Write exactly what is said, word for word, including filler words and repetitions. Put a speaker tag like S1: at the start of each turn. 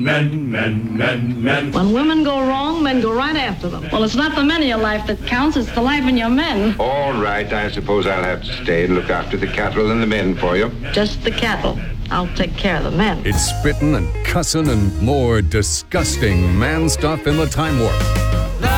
S1: men, men, men, men.
S2: When women go wrong, men go right after them.
S3: Well, it's not the men in your life that counts, it's the life in your men.
S4: All right, I suppose I'll have to stay and look after the cattle and the men for you.
S2: Just the cattle. I'll take care of the men.
S5: It's spitting and cussing and more disgusting man stuff in the Time Warp.